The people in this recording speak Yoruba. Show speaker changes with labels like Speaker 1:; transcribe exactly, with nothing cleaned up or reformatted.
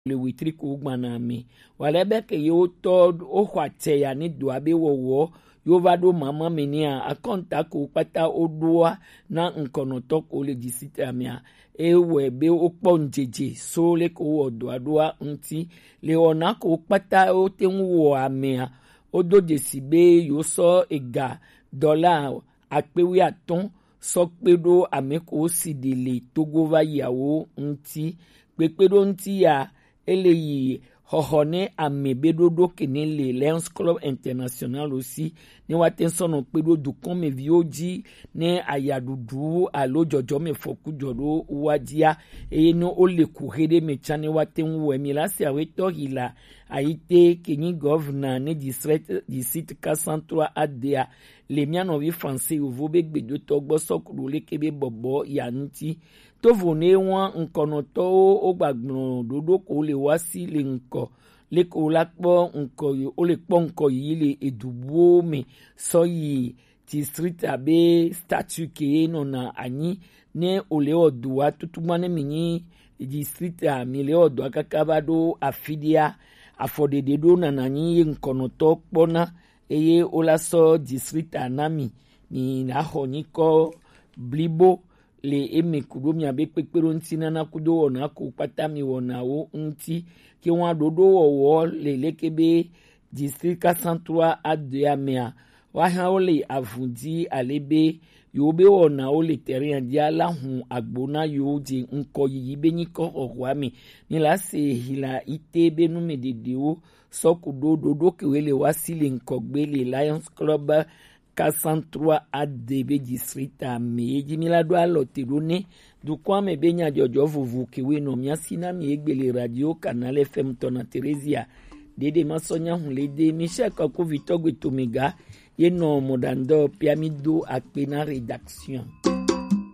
Speaker 1: le witri ko gbana mi wale be ke yo to o khwate ya ni do abe wowo yo va do mama mi ni a akonta ko pata odoa na nkono to ko le disita mi a e we be o ponjeje so le ko odo adoa nti le ona ko pata o te nwo ame a odo de sibe yo so ega dollar apewi aton so pedo ame ko sidile togo va yawo nti pepedo nti ya eleyi hohone ame bedodo kenele Lions Club International aussi ni watensono pedo du comme vioji ne ayadudu alo jojo me foku jodo wajia e no ole kuhede me chane watenwu emi la se aweto hila aite kenyi governor ne district district quatre cent trois A D A le miano vi français uvo begbe do togbo sokuru le kebe bobo yanti to vone wan nkono to ogbagbon dodo ko le wa si le nko le ko la po nko yo o le po nko yi le edubuo me so yi ti street abe statue ke no na ani ne ole odua tutubane minyi district a mi le odua kakabado afidia afodede do na nani nkono to pona eye ola so district anami ni na honiko blibo le eme kudo mi abe pepero nti nana kudo ona ko pata mi wona wo nti ki won dodo wo le lekebe district quatre cent trois A D A mea wa ha ole avundi alebe yo be wona ole terrain dia la hun agbona yo je nko yi be ni ko orwa mi ni la se hila ite be nu me dedeo so kudo dodo ke wele wasile nko gbe le Lions Club quatre cent trois A D B district a meji milado alote done du kwa me benya jojo vuvu kiwe no miasina mi egbele radio canal F M tona Teresia dede masonya hunlede Michel Kako Vitogwe Tomiga ye no modando piamido akpena rédaction.